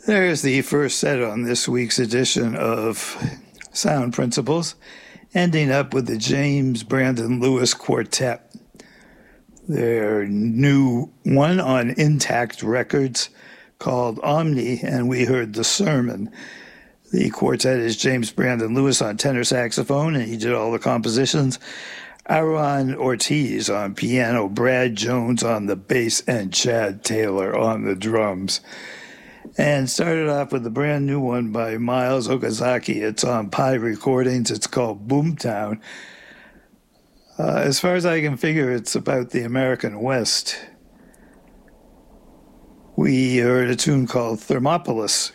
There's the first set on this week's edition of Sound Principles, ending up with the James Brandon Lewis Quartet. Their new one on Intact Records called Omni, and we heard The Sermon. The quartet is James Brandon Lewis on tenor saxophone, and he did all the compositions. Aaron Ortiz on piano, Brad Jones on the bass, and Chad Taylor on the drums. And started off with a brand new one by Miles Okazaki. It's on Pi Recordings. It's called Boomtown. As far as I can figure, it's about the American West. We heard a tune called Thermopolis.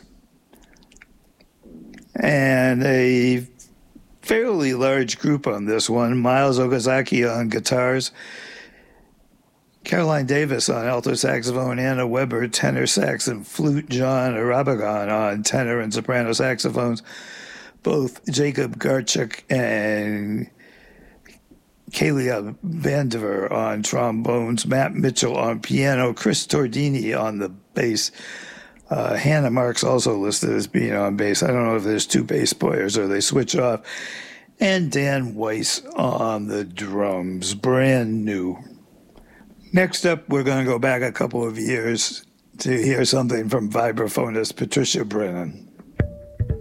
And a fairly large group on this one. Miles Okazaki on guitars, Caroline Davis on alto saxophone, Anna Weber tenor sax and flute, John Arabagon on tenor and soprano saxophones, both Jacob Garchuk and Kalia Vandiver on trombones, Matt Mitchell on piano, Chris Tordini on the bass. Hannah Marks also listed as being on bass. I don't know if there's two bass players or they switch off. And Dan Weiss on the drums, brand new. Next up, we're going to go back a couple of years to hear something from vibraphonist Patricia Brennan.